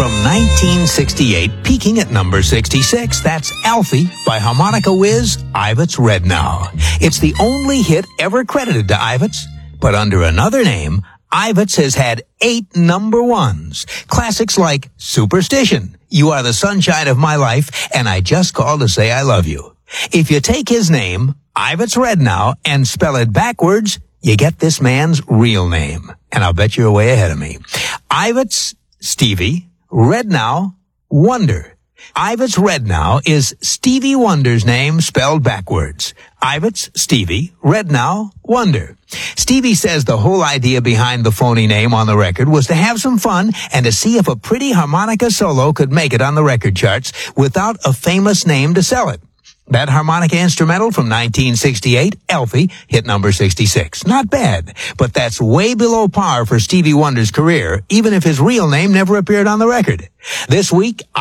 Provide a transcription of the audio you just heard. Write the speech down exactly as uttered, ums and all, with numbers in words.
From nineteen sixty-eight, peaking at number sixty-six, that's Alfie by harmonica whiz Ivets Rednow. It's the only hit ever credited to Ivets, but under another name, Ivets has had eight number ones. Classics like Superstition, You Are the Sunshine of My Life, and I Just Called to Say I Love You. If you take his name, Ivets Rednow, and spell it backwards, you get this man's real name. And I'll bet you're way ahead of me. Ivets Stevie Rednow Wonder. Ivets Rednow is Stevie Wonder's name spelled backwards. Ivets Stevie Rednow Wonder. Stevie says the whole idea behind the phony name on the record was to have some fun and to see if a pretty harmonica solo could make it on the record charts without a famous name to sell it. That harmonica instrumental from nineteen sixty-eight, Alfie, hit number sixty-six. Not bad, but that's way below par for Stevie Wonder's career, even if his real name never appeared on the record. This week,